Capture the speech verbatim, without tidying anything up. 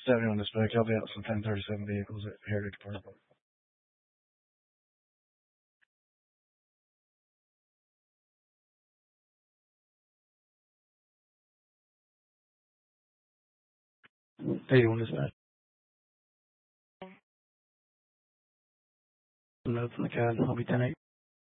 seventy-one dispatch. I'll be out some ten thirty-seven vehicles at Heritage Park. eighty-one dispatch. Some notes on the C A D. I'll be ten eight.